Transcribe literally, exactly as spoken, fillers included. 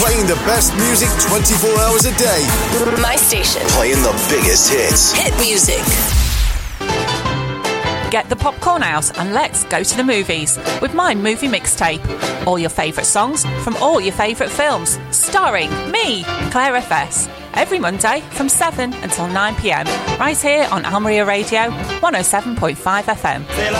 Playing the best music twenty-four hours a day. My station. Playing the biggest hits. Hit music. Get the popcorn out and let's go to the movies with my movie mixtape. All your favourite songs from all your favourite films. Starring me, Claire F S. Every Monday from seven until nine p m. Right here on Almeria Radio one oh seven point five F M.